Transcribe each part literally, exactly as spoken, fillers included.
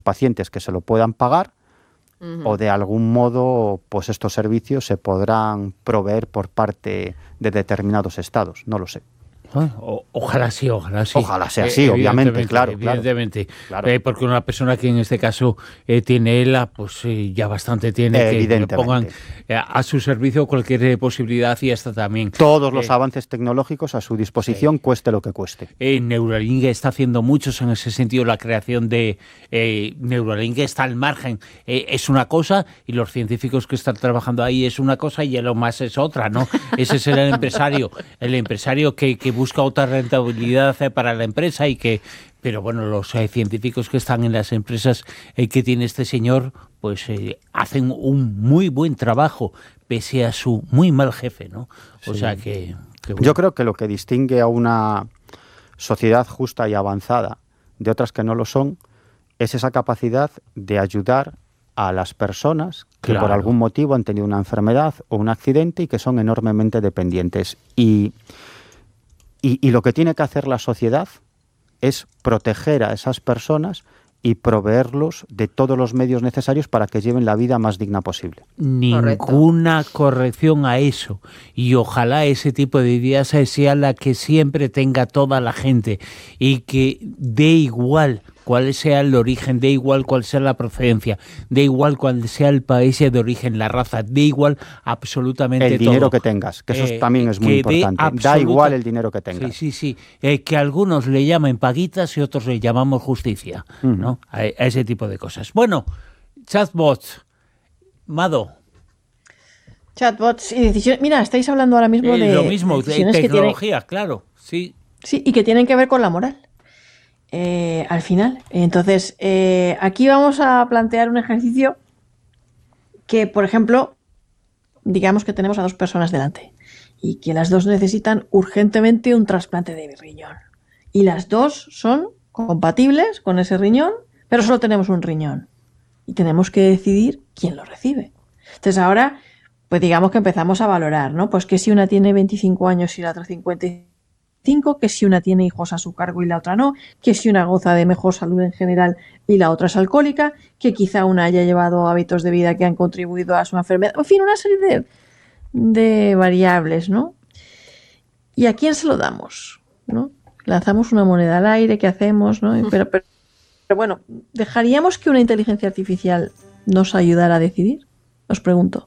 pacientes que se lo puedan pagar, uh-huh. o de algún modo pues estos servicios se podrán proveer por parte de determinados estados, no lo sé. O, ojalá sí, ojalá sí. Ojalá sea así, eh, obviamente, claro. Evidentemente, claro. Eh, porque una persona que en este caso eh, tiene ELA, pues eh, ya bastante tiene que le pongan eh, a su servicio cualquier eh, posibilidad y hasta también. Todos los eh, avances tecnológicos a su disposición, sí. cueste lo que cueste. Eh, Neuralink está haciendo muchos en ese sentido, la creación de eh, Neuralink está al margen. Eh, es una cosa y los científicos que están trabajando ahí es una cosa y Elon Musk es otra, ¿no? Ese es el empresario, el empresario que, que busca otra rentabilidad para la empresa y que, pero bueno, los eh, científicos que están en las empresas eh, que tiene este señor, pues eh, hacen un muy buen trabajo pese a su muy mal jefe, ¿no? O sí. sea que, que bueno. Yo creo que lo que distingue a una sociedad justa y avanzada de otras que no lo son es esa capacidad de ayudar a las personas que claro. por algún motivo han tenido una enfermedad o un accidente y que son enormemente dependientes. Y Y, y lo que tiene que hacer la sociedad es proteger a esas personas y proveerlos de todos los medios necesarios para que lleven la vida más digna posible. Ninguna Correcto. corrección a eso. Y ojalá ese tipo de ideas sea la que siempre tenga toda la gente y que dé igual cuál sea el origen, da igual cuál sea la procedencia, da igual cuál sea el país de origen, la raza, da igual absolutamente todo. El dinero que tengas, que eso eh, también es muy importante. Absoluta... Da igual el dinero que tengas. Sí, sí, sí. Eh, que algunos le llamen paguitas y otros le llamamos justicia, uh-huh. ¿no? A, a ese tipo de cosas. Bueno, chatbots. Mado. Chatbots y decisiones. Mira, estáis hablando ahora mismo eh, de lo mismo, de tecnología, tienen... claro. Sí. Sí, y que tienen que ver con la moral. Eh, al final. Entonces, eh, aquí vamos a plantear un ejercicio que, por ejemplo, digamos que tenemos a dos personas delante y que las dos necesitan urgentemente un trasplante de riñón. Y las dos son compatibles con ese riñón, pero solo tenemos un riñón. Y tenemos que decidir quién lo recibe. Entonces ahora, pues digamos que empezamos a valorar, ¿no? Pues que si una tiene veinticinco años y la otra cincuenta y cinco, que si una tiene hijos a su cargo y la otra no, que si una goza de mejor salud en general y la otra es alcohólica, que quizá una haya llevado hábitos de vida que han contribuido a su enfermedad, en fin, una serie de, de variables, ¿no? ¿Y a quién se lo damos? ¿No? Lanzamos una moneda al aire, ¿qué hacemos? ¿No? Pero, pero, pero bueno, ¿dejaríamos que una inteligencia artificial nos ayudara a decidir? Os pregunto.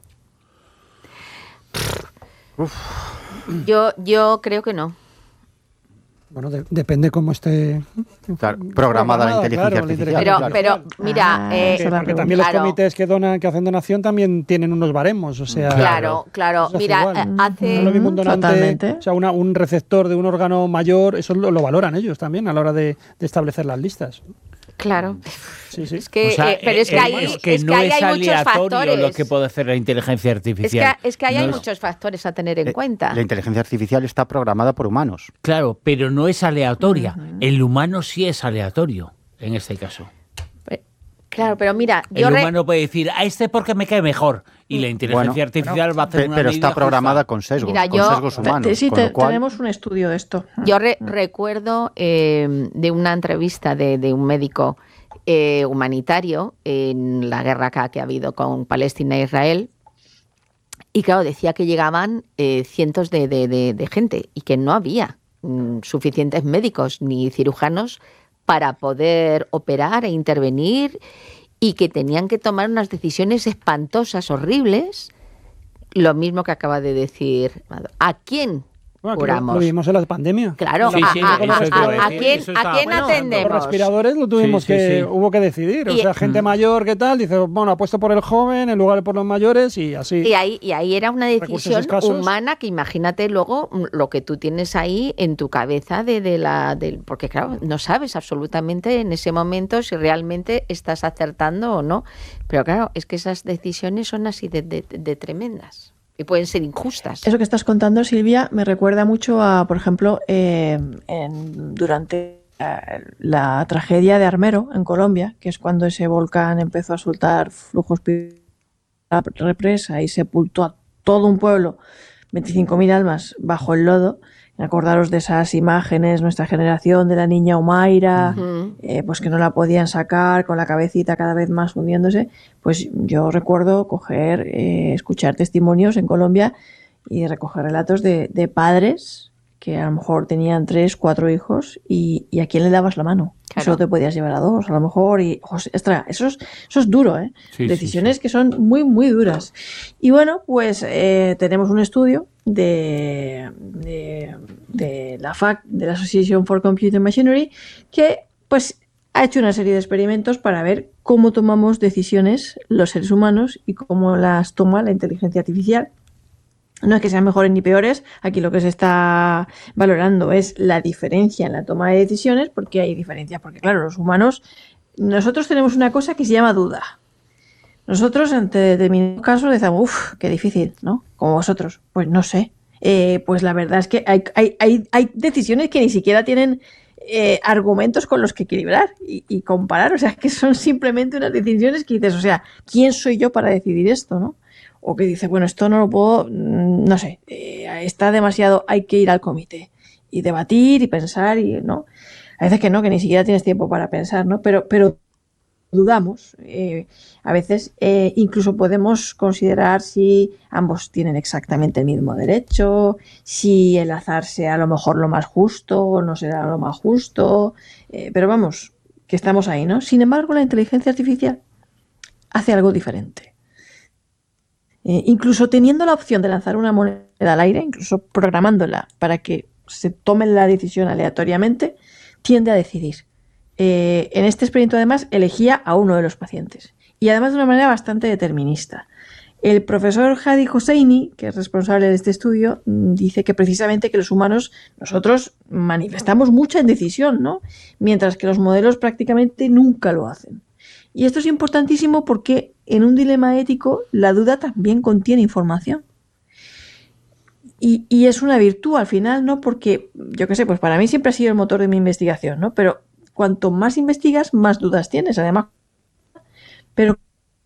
Uf. Yo, yo creo que no. Bueno, de, depende cómo esté claro, programada la inteligencia claro, artificial. Pero, claro. pero mira, ah, eh, porque, porque también claro. los comités que donan, que hacen donación también tienen unos baremos, o sea. Claro, claro. Mira, igual. hace no es lo mismo un donante, Totalmente. o sea, una, un receptor de un órgano mayor, eso lo, lo valoran ellos también a la hora de, de establecer las listas. Claro. Sí, sí. Es que, o sea, eh, pero es que, eh, ahí, es que es no que ahí es hay muchos aleatorio factores. Lo que puede hacer la inteligencia artificial. Es que, es que ahí no hay es... muchos factores a tener en eh, cuenta. La inteligencia artificial está programada por humanos. Claro, pero no es aleatoria. Uh-huh. El humano sí es aleatorio, en este caso. Claro, pero mira, yo el re... humano puede decir, a este porque me cae mejor. Y la inteligencia bueno, artificial bueno, va a hacer pe- una Pero medida está programada justa. con sesgos, Mira, con yo- sesgos humanos. Sí, con te- lo cual, tenemos un estudio de esto. Yo re- recuerdo eh, de una entrevista de, de un médico eh, humanitario en la guerra acá que ha habido con Palestina e Israel. Y claro, decía que llegaban eh, cientos de, de, de, de gente y que no había mm, suficientes médicos ni cirujanos para poder operar e intervenir y que tenían que tomar unas decisiones espantosas, horribles. Lo mismo que acaba de decir. ¿A quién Bueno, curamos? lo vimos en la pandemia. Claro, Sí, a, sí, a- eso a- te iba a a- a decir, quién, eso ¿a estaba quién pensando. Los atendemos? respiradores lo tuvimos Sí, sí, que, sí. hubo que decidir. O Y- sea, gente mayor, ¿qué tal? Dice, bueno, apuesto por el joven en lugar de por los mayores y así. Y ahí, y ahí era una Recursos decisión escasos. humana que imagínate luego mm, lo que tú tienes ahí en tu cabeza de, de la del porque claro, no sabes absolutamente en ese momento si realmente estás acertando o no. Pero claro, es que esas decisiones son así de, de, de tremendas y pueden ser injustas. Eso que estás contando, Silvia, me recuerda mucho a, por ejemplo, eh, en, durante eh, la tragedia de Armero, en Colombia, que es cuando ese volcán empezó a soltar flujos pi- la represa y sepultó a todo un pueblo, veinticinco mil almas bajo el lodo, Acordaros de esas imágenes, nuestra generación, de la niña Omaira, Ujú. eh, pues que no la podían sacar, con la cabecita cada vez más hundiéndose. Pues yo recuerdo coger, eh, escuchar testimonios en Colombia y recoger relatos de, de padres que a lo mejor tenían tres, cuatro hijos y, y a quién le dabas la mano. Claro. Solo te podías llevar a dos, a lo mejor. Y, ostras, eso es, eso es duro, ¿eh? Sí, Decisiones sí, sí. que son muy, muy duras. Y bueno, pues eh, tenemos un estudio de, de, de la F A C, de la Association for Computer Machinery, que pues ha hecho una serie de experimentos para ver cómo tomamos decisiones los seres humanos y cómo las toma la inteligencia artificial. No es que sean mejores ni peores, aquí lo que se está valorando es la diferencia en la toma de decisiones, porque hay diferencias, porque claro, los humanos, nosotros tenemos una cosa que se llama duda. Nosotros ante determinados casos decimos, uff, qué difícil, ¿no? Como vosotros, pues no sé. Eh, pues la verdad es que hay, hay, hay, hay decisiones que ni siquiera tienen eh, argumentos con los que equilibrar y, y comparar, o sea, que son simplemente unas decisiones que dices, o sea, ¿quién soy yo para decidir esto, no? O que dice, bueno, esto no lo puedo, no sé, eh, está demasiado, hay que ir al comité y debatir y pensar y, ¿no? A veces que no, que ni siquiera tienes tiempo para pensar, ¿no? Pero, pero dudamos. Eh, a veces eh, incluso podemos considerar si ambos tienen exactamente el mismo derecho, si el azar sea a lo mejor lo más justo o no será lo más justo, eh, pero vamos, que estamos ahí, ¿no? Sin embargo, la inteligencia artificial hace algo diferente. Eh, incluso teniendo la opción de lanzar una moneda al aire, incluso programándola para que se tome la decisión aleatoriamente, tiende a decidir. Eh, en este experimento, además, elegía a uno de los pacientes. Y además de una manera bastante determinista. El profesor Hadi Hosseini, que es responsable de este estudio, dice que precisamente que los humanos, nosotros manifestamos mucha indecisión, ¿no? Mientras que los modelos prácticamente nunca lo hacen. Y esto es importantísimo porque en un dilema ético la duda también contiene información. Y, y es una virtud al final, ¿no? Porque, yo qué sé, pues para mí siempre ha sido el motor de mi investigación, ¿no? Pero cuanto más investigas, más dudas tienes, además. Pero...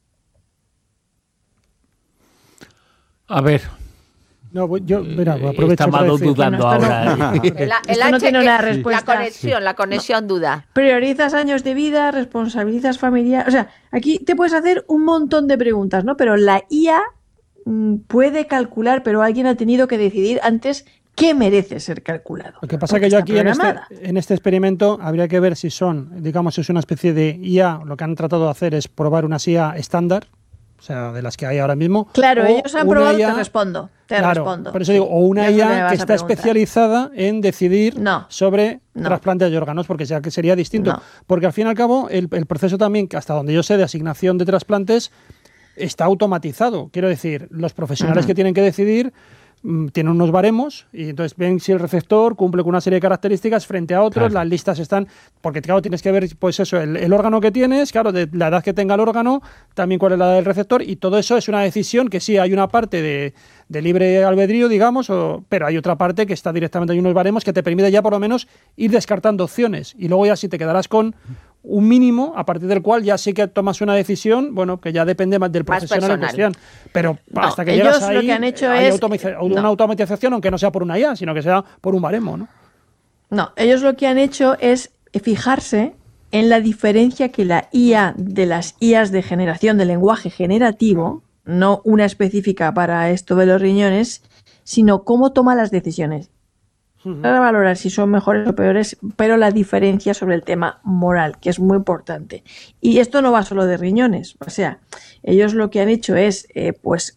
A ver. No, voy- yo, mira, Eh, aprovecho está para Mado decir- dudando Bueno, esto no- ahora. ¿eh? El, el Esto no H- tiene una eh, respuesta. La conexión, la conexión duda. Priorizas años de vida, responsabilizas familiares. O sea, aquí te puedes hacer un montón de preguntas, ¿no? Pero la I A mm, puede calcular, pero alguien ha tenido que decidir antes qué merece ser calculado. Lo que pasa es Porque que yo está aquí en este, programada. en este experimento habría que ver si son, digamos, si es una especie de I A, lo que han tratado de hacer es probar unas I A estándar, o sea, de las que hay ahora mismo. Claro, o ellos han una probado, I A te respondo. Te Claro, respondo. por eso digo, o una Ya sé I lo que me A vas que a está preguntar. especializada en decidir No. sobre No. trasplantes de órganos, porque ya que sería distinto. No. Porque al fin y al cabo, el, el proceso también, que hasta donde yo sé, de asignación de trasplantes, está automatizado. Quiero decir, los profesionales Ujú. que tienen que decidir mm, tienen unos baremos y entonces ven si el receptor cumple con una serie de características frente a otros, Claro. las listas están, porque claro, tienes que ver pues eso, el, el órgano que tienes, claro, de la edad que tenga el órgano, también cuál es la edad del receptor, y todo eso es una decisión que sí, hay una parte de, de libre albedrío, digamos, o, pero hay otra parte que está directamente, hay unos baremos que te permite ya por lo menos ir descartando opciones, y luego ya si te quedarás con un mínimo a partir del cual ya sí que tomas una decisión, bueno, que ya depende más del Más profesional en personal. cuestión. Pero No, hasta que ellos llegas lo ahí, que han hecho hay es- automiza- no. una automatización, aunque no sea por una I A, sino que sea por un baremo, ¿no? No, ellos lo que han hecho es fijarse en la diferencia que la I A de las I As de generación de lenguaje generativo, no una específica para esto de los riñones, sino cómo toma las decisiones. Para valorar si son mejores o peores, pero la diferencia sobre el tema moral, que es muy importante. Y esto no va solo de riñones, o sea, ellos lo que han hecho es, eh, pues,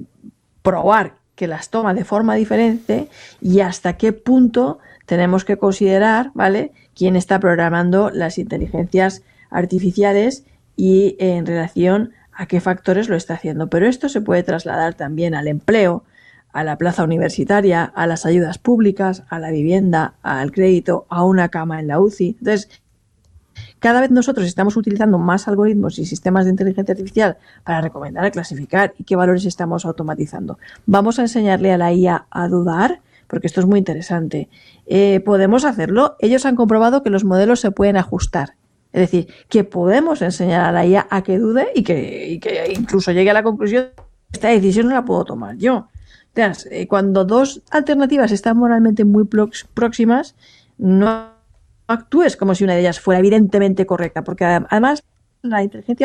probar que las toma de forma diferente y hasta qué punto tenemos que considerar, ¿vale?, quién está programando las inteligencias artificiales y en relación a qué factores lo está haciendo. Pero esto se puede trasladar también al empleo, a la plaza universitaria, a las ayudas públicas, a la vivienda, al crédito, a una cama en la U C I. Entonces, cada vez nosotros estamos utilizando más algoritmos y sistemas de inteligencia artificial para recomendar, clasificar y qué valores estamos automatizando. Vamos a enseñarle a la I A a dudar, porque esto es muy interesante. Eh, ¿Podemos hacerlo? Ellos han comprobado que los modelos se pueden ajustar. Es decir, que podemos enseñar a la I A a que dude y que, y que incluso llegue a la conclusión que esta decisión no la puedo tomar yo. eh, cuando dos alternativas están moralmente muy próximas, no actúes como si una de ellas fuera evidentemente correcta, porque además la inteligencia